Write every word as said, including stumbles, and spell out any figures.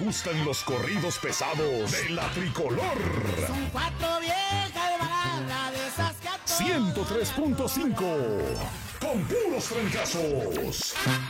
gustan los corridos pesados de la tricolor. Son cuatro viejas de balada de esas que a todos ciento tres punto cinco con puros trancazos.